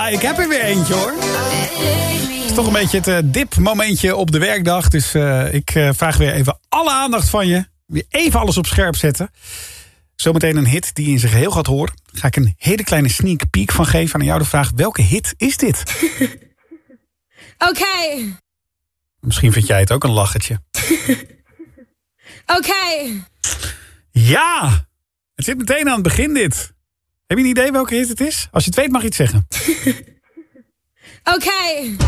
Ja, ik heb er weer eentje hoor. Het is toch een beetje het dipmomentje op de werkdag. Dus ik vraag weer even alle aandacht van je. Weer even alles op scherp zetten. Zometeen een hit die je in zijn geheel gaat horen. Ga ik een hele kleine sneak peek van geven aan jou de vraag: welke hit is dit? Oké. Misschien vind jij het ook een lachertje. Oké. Ja! Het zit meteen aan het begin dit. Heb je een idee welke hit het is? Als je het weet mag je het zeggen. Oké.